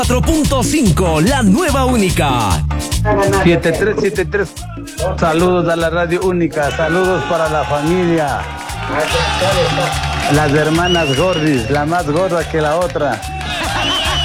4.5, la nueva única. 7373. Saludos a la radio única. Saludos para la familia. Las hermanas Gordis, la más gorda que la otra.